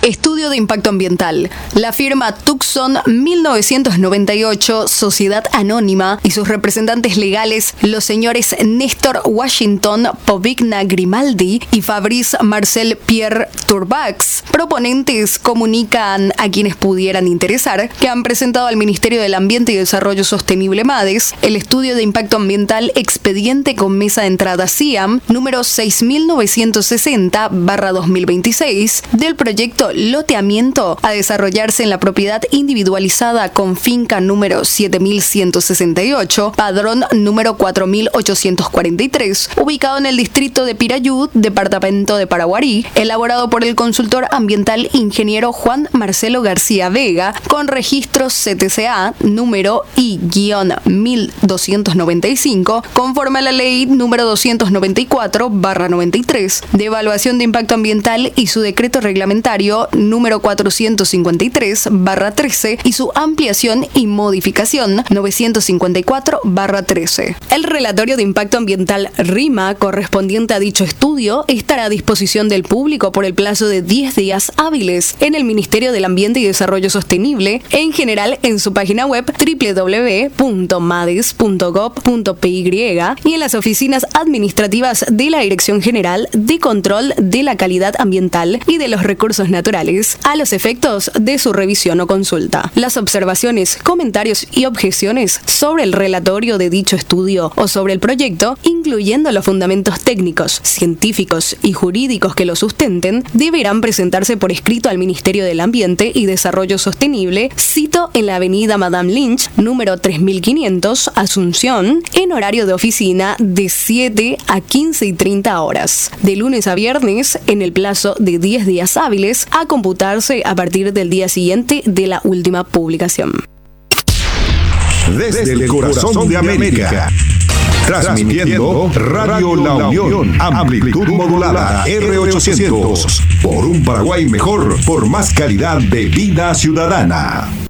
Estudio de impacto ambiental. La firma Tucson 1998, Sociedad Anónima, y sus representantes legales, los señores Néstor Washington Povigna Grimaldi y Fabrice Marcel Pierre Turbax, proponentes, comunican a quienes pudieran interesar que han presentado al Ministerio del Ambiente y Desarrollo Sostenible MADES el estudio de impacto ambiental expediente con mesa de entrada CIAM número 6960/2026 del proyecto Loteamiento a desarrollarse en la propiedad individualizada con finca número 7168, padrón número 4843, ubicado en el distrito de Pirayú, departamento de Paraguarí, elaborado por el consultor ambiental ingeniero Juan Marcelo García Vega, con registro CTCA número I-1295, conforme a la ley número 294/93 de evaluación de impacto ambiental y su decreto reglamentario número 453/13 y su ampliación y modificación 954/13. El relatorio de impacto ambiental RIMA correspondiente a dicho estudio estará a disposición del público por el plazo de 10 días hábiles en el Ministerio del Ambiente y Desarrollo Sostenible, en general en su página web www.mades.gov.py y en las oficinas administrativas de la Dirección General de Control de la Calidad Ambiental y de los Recursos Naturales, a los efectos de su revisión o consulta. Las observaciones, comentarios y objeciones sobre el relatorio de dicho estudio o sobre el proyecto, incluyendo los fundamentos técnicos, científicos y jurídicos que lo sustenten, deberán presentarse por escrito al Ministerio del Ambiente y Desarrollo Sostenible, cito en la avenida Madame Lynch, número 3500, Asunción, en horario de oficina de 7 a 15:30 horas, de lunes a viernes, en el plazo de 10 días hábiles, a computarse a partir del día siguiente de la última publicación. Desde el corazón de América, transmitiendo Radio La Unión, amplitud modulada R800, por un Paraguay mejor, por más calidad de vida ciudadana.